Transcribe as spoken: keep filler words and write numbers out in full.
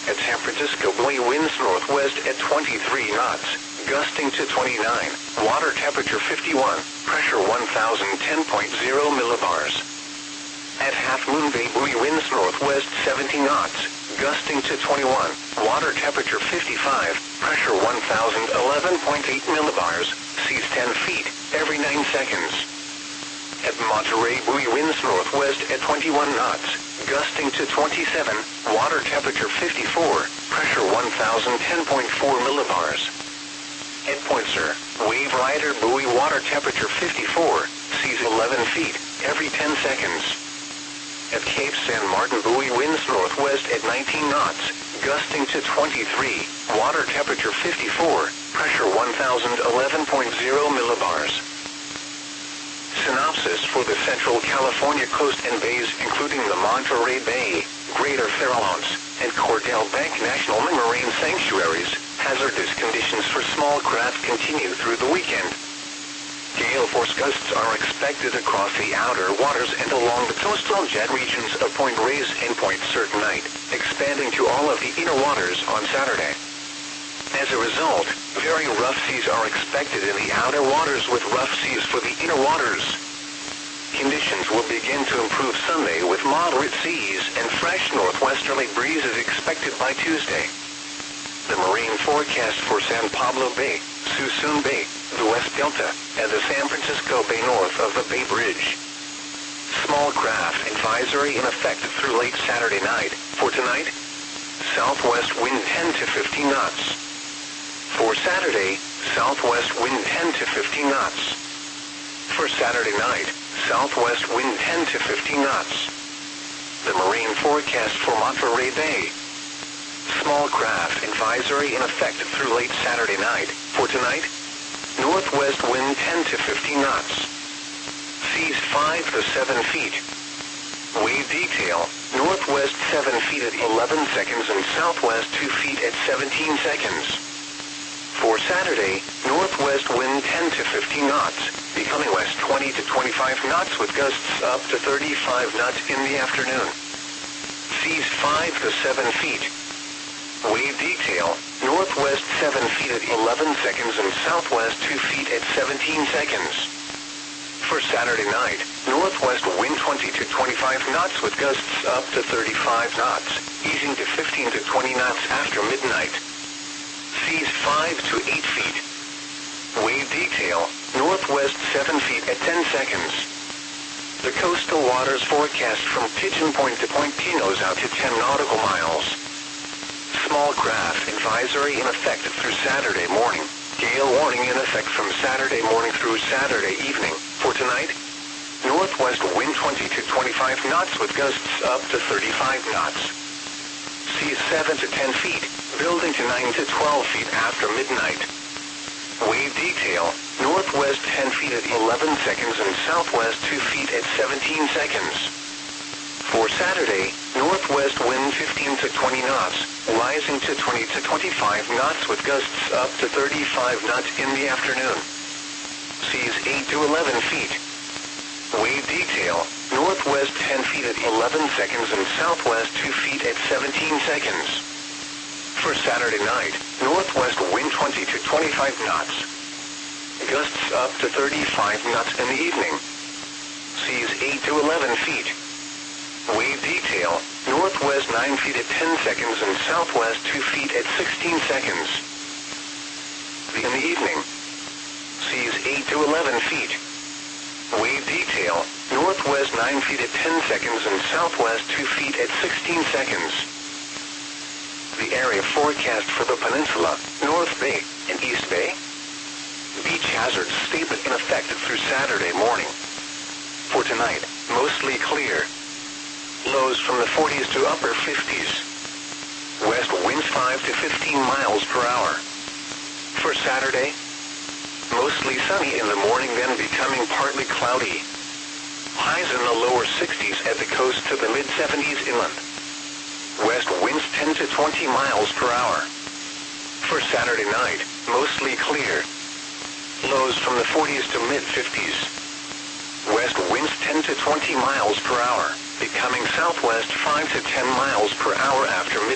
At San Francisco, buoy winds northwest at twenty-three knots, gusting to twenty-nine. Water temperature fifty-one. Pressure one thousand ten point zero millibars. At Half Moon Bay, buoy winds northwest seventy knots, gusting to twenty-one. Water temperature fifty-five. Pressure one thousand eleven point eight millibars. Seas ten feet every nine seconds. At Monterey, buoy winds northwest at twenty-one knots, gusting to twenty-seven. Water temperature fifty-four. Pressure one thousand ten point four millibars. At Point Sur, wave rider buoy water temperature fifty-four. Seas eleven feet every ten seconds. At Cape San Martin, buoy winds northwest at nineteen knots, gusting to twenty-three. Water temperature fifty-four. Pressure one thousand eleven point zero millibars. Synopsis for the Central California coast and bays, including the Monterey Bay, Greater Farallones, and Cordell Bank National Marine Sanctuaries. Hazardous conditions for small craft continue through the weekend. Gale force gusts are expected across the outer waters and along the coastal jet regions of Point Reyes and Point Sur tonight, expanding to all of the inner waters on Saturday. As a result, very rough seas are expected in the outer waters with rough seas for the inner waters. Conditions will begin to improve Sunday with moderate seas and fresh northwesterly breezes expected by Tuesday. The marine forecast for San Pablo Bay, Suisun Bay, the West Delta, and the San Francisco Bay north of the Bay Bridge. Small craft advisory in effect through late Saturday night. For tonight, southwest wind ten to fifteen knots. For Saturday, southwest wind ten to fifteen knots. For Saturday night, southwest wind ten to fifteen knots. The marine forecast for Monterey Bay. Small craft advisory in effect through late Saturday night. For tonight, northwest wind ten to fifteen knots. Seas five to seven feet. Wave detail, northwest seven feet at eleven seconds and southwest two feet at seventeen seconds. For Saturday, northwest wind ten to fifteen knots, becoming west twenty to twenty-five knots with gusts up to thirty-five knots in the afternoon. Seas five to seven feet. Wave detail, northwest seven feet at eleven seconds and southwest two feet at seventeen seconds. For Saturday night, northwest wind twenty to twenty-five knots with gusts up to thirty-five knots, easing to fifteen to twenty knots after midnight. Seas five to eight feet. Wave detail, northwest seven feet at ten seconds. The coastal waters forecast from Pigeon Point to Point Pinos out to ten nautical miles. Small craft advisory in effect through Saturday morning. Gale warning in effect from Saturday morning through Saturday evening. For tonight, northwest wind twenty to twenty-five knots with gusts up to thirty-five knots. Seas seven to ten feet, building to nine to twelve feet after midnight. Wave detail, northwest ten feet at eleven seconds and southwest two feet at seventeen seconds. For Saturday, northwest wind fifteen to twenty knots, rising to twenty to twenty-five knots with gusts up to thirty-five knots in the afternoon. Seas eight to eleven feet. Wave detail, northwest ten feet at eleven seconds and southwest two feet at seventeen seconds. For Saturday night, northwest wind twenty to twenty-five knots. Gusts up to thirty-five knots in the evening. Seas eight to eleven feet. Wave detail, northwest nine feet at ten seconds and southwest two feet at sixteen seconds. In the evening, seas eight to eleven feet. Wave detail, northwest nine feet at ten seconds and southwest two feet at sixteen seconds. The area forecast for the peninsula, North Bay and East Bay. Beach hazards statement in effect through Saturday morning. For tonight, mostly clear. Lows from the forties to upper fifties. West winds five to fifteen miles per hour. For Saturday, mostly sunny in the morning, then becoming partly cloudy. Highs in the lower sixties at the coast to the mid seventies inland. West winds ten to twenty miles per hour. For Saturday night, mostly clear. Lows from the forties to mid fifties. West winds ten to twenty miles per hour, becoming southwest five to ten miles per hour after midnight.